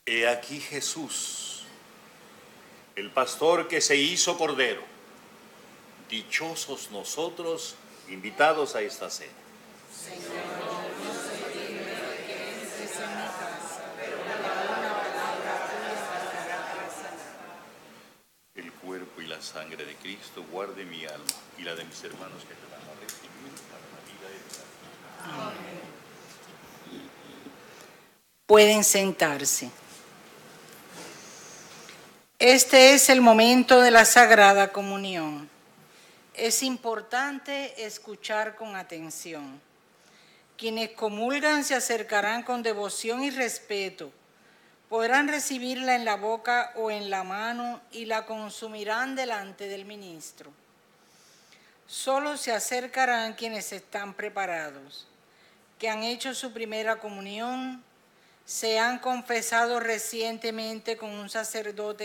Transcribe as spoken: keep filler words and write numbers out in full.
He aquí Jesús, el pastor que se hizo cordero. Dichosos nosotros, invitados a esta cena. Señor, no soy digno de que entres en mi casa, pero una palabra tuya bastará para sanar. El cuerpo y la sangre de Cristo guarde mi alma y la de mis hermanos que te van a recibir para la vida eterna. Amén. Pueden sentarse. Este es el momento de la Sagrada Comunión. Es importante escuchar con atención. Quienes comulgan se acercarán con devoción y respeto. Podrán recibirla en la boca o en la mano y la consumirán delante del ministro. Solo se acercarán quienes están preparados, que han hecho su primera comunión, se han confesado recientemente con un sacerdote